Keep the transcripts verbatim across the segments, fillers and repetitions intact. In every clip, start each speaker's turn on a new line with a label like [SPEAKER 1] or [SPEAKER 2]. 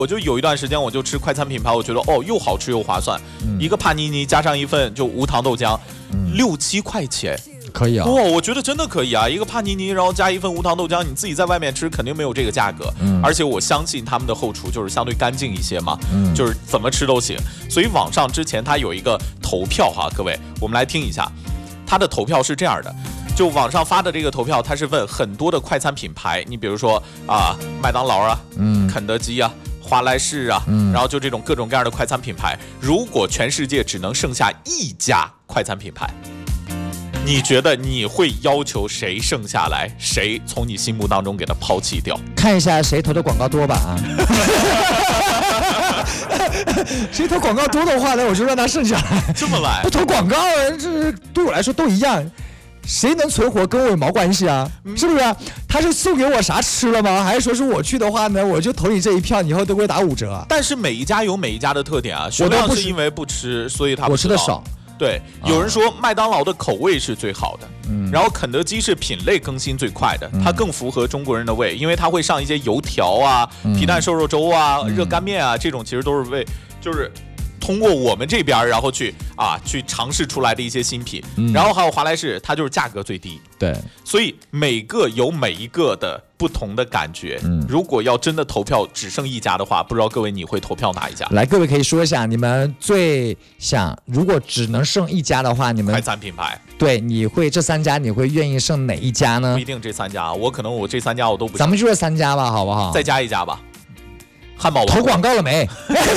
[SPEAKER 1] 我就有一段时间我就吃快餐品牌，我觉得哦又好吃又划算，嗯、一个帕尼尼加上一份就无糖豆浆，嗯、六七块钱。
[SPEAKER 2] 可以啊，
[SPEAKER 1] 哇、哦，我觉得真的可以啊！一个帕尼尼，然后加一份无糖豆浆，你自己在外面吃肯定没有这个价格。嗯，而且我相信他们的后厨就是相对干净一些嘛，嗯，就是怎么吃都行。所以网上之前它有一个投票哈，各位，我们来听一下，它的投票是这样的。就网上发的这个投票，它是问很多的快餐品牌，你比如说啊，麦当劳啊，嗯，肯德基啊。华莱士啊，嗯、然后就这种各种各样的快餐品牌，如果全世界只能剩下一家快餐品牌，你觉得你会要求谁剩下来，谁从你心目当中给他抛弃掉？
[SPEAKER 2] 看一下谁投的广告多吧啊！谁投广告多的话呢，我就让他剩下来。
[SPEAKER 1] 这么来，
[SPEAKER 2] 不投广告，这对我来说都一样。谁能存活跟我有毛关系啊？是不是、啊？他是送给我啥吃了吗？还是说是我去的话呢，我就投你这一票，你以后都会打五折、啊？
[SPEAKER 1] 但是每一家有每一家的特点啊。我都是因为不吃，所以他不
[SPEAKER 2] 我吃的少。
[SPEAKER 1] 对，有人说麦当劳的口味是最好的，嗯，然后肯德基是品类更新最快的，它更符合中国人的胃，因为它会上一些油条啊、皮蛋瘦肉粥啊、嗯、热干面啊，这种其实都是为就是通过我们这边，然后去啊去尝试出来的一些新品，嗯、然后还有华莱士，它就是价格最低，
[SPEAKER 2] 对，
[SPEAKER 1] 所以每个有每一个的不同的感觉。嗯，如果要真的投票只剩一家的话，不知道各位你会投票哪一家？
[SPEAKER 2] 来，各位可以说一下你们最想，如果只能剩一家的话，你们
[SPEAKER 1] 快餐品牌，
[SPEAKER 2] 对，你会这三家你会愿意剩哪一家呢？
[SPEAKER 1] 不一定这三家，我可能我这三家我都不。
[SPEAKER 2] 咱们就这三家吧，好不好？
[SPEAKER 1] 再加一家吧。汉堡王
[SPEAKER 2] 投广告了没？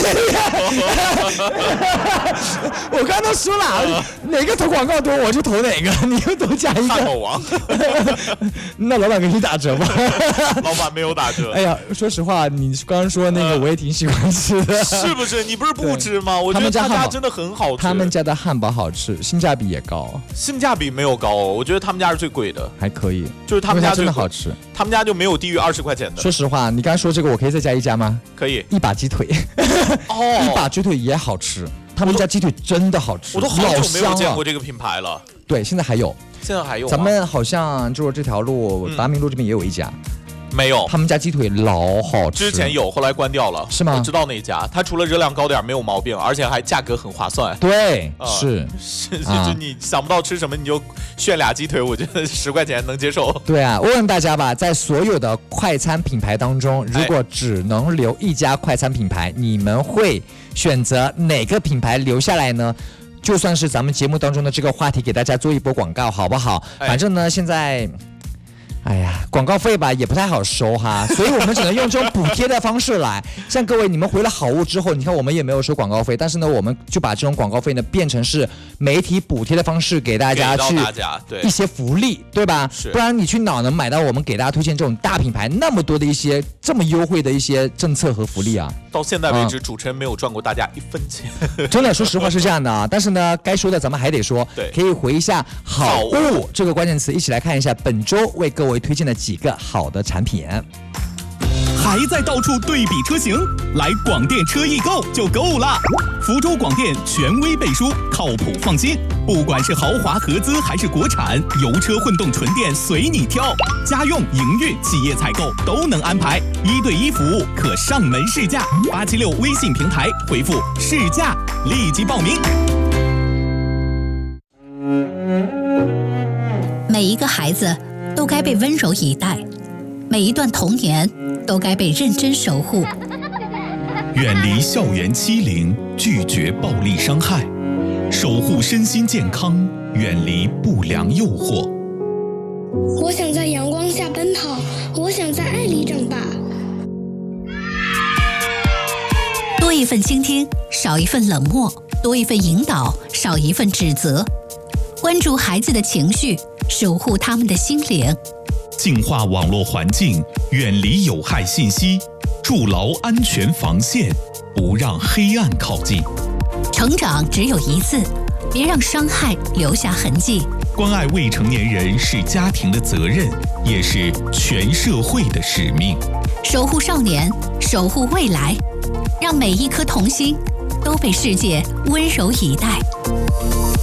[SPEAKER 2] 我刚刚说了，哪个投广告多我就投哪个，你就多加一个。
[SPEAKER 1] 汉堡王，
[SPEAKER 2] 那老板给你打折吗？
[SPEAKER 1] 老板没有打折。
[SPEAKER 2] 哎呀，说实话，你刚刚说那个我也挺喜欢吃的，
[SPEAKER 1] 是不是？你不是不吃吗？我觉得他家真的很好吃。
[SPEAKER 2] 他们家的汉堡好吃，性价比也高。
[SPEAKER 1] 性价比没有高，我觉得他们家是最贵的。
[SPEAKER 2] 还可以，
[SPEAKER 1] 就是他们家
[SPEAKER 2] 真的好吃。
[SPEAKER 1] 他们家就没有低于二十块钱的。
[SPEAKER 2] 说实话，你刚刚说这个，我可以再加一家吗？
[SPEAKER 1] 可以，
[SPEAKER 2] 一把鸡腿，哦，一把鸡腿也好吃，他们家鸡腿真的好吃，
[SPEAKER 1] 我都好久没有见过这个品牌了。
[SPEAKER 2] 对，现在还有，
[SPEAKER 1] 现在还有、啊。
[SPEAKER 2] 咱们好像就是这条路，达明路这边也有一家。嗯
[SPEAKER 1] 没有，
[SPEAKER 2] 他们家鸡腿老好吃。
[SPEAKER 1] 之前有，后来关掉了，
[SPEAKER 2] 是吗？
[SPEAKER 1] 我知道那家，它除了热量高点没有毛病，而且还价格很划算。
[SPEAKER 2] 对，呃、是
[SPEAKER 1] 是，就你想不到吃什么，你就炫俩鸡腿，我觉得十块钱能接受。
[SPEAKER 2] 对啊，我问大家吧，在所有的快餐品牌当中，如果只能留一家快餐品牌，你们会选择哪个品牌留下来呢？就算是咱们节目当中的这个话题，给大家做一波广告，好不好？反正呢，现在。哎呀，广告费吧也不太好收哈，所以我们只能用这种补贴的方式来。像各位你们回了好物之后，你看我们也没有收广告费，但是呢，我们就把这种广告费呢变成是媒体补贴的方式给大家去一些福利，对吧？不然你去哪能买到我们给大家推荐这种大品牌那么多的一些这么优惠的一些政策和福利啊？
[SPEAKER 1] 到现在为止，嗯、主持人没有赚过大家一分钱。
[SPEAKER 2] 真的，说实话是这样的啊。但是呢，该说的咱们还得说，
[SPEAKER 1] 对，
[SPEAKER 2] 可以回一下“好物”这个关键词，一起来看一下本周为各位推荐的几个好的产品。
[SPEAKER 3] 还在到处对比车型？来广电车易购就够了。福州广电权威背书，靠谱放心。不管是豪华合资还是国产，油车混动纯电随你挑。家用、营运、企业采购都能安排，一对一服务，可上门试驾。八七六微信平台回复“试驾”，立即报名。
[SPEAKER 4] 每一个孩子都该被温柔以待，每一段童年都该被认真守护。
[SPEAKER 3] 远离校园欺凌，拒绝暴力伤害，守护身心健康，远离不良诱惑。
[SPEAKER 5] 我想在阳光下奔跑，我想在爱里长大。
[SPEAKER 4] 多一份倾听，少一份冷漠；多一份引导，少一份指责。关注孩子的情绪，守护他们的心灵。
[SPEAKER 3] 净化网络环境，远离有害信息，筑牢安全防线，不让黑暗靠近。
[SPEAKER 4] 成长只有一次，别让伤害留下痕迹。
[SPEAKER 3] 关爱未成年人是家庭的责任，也是全社会的使命。
[SPEAKER 4] 守护少年，守护未来，让每一颗童心都被世界温柔以待。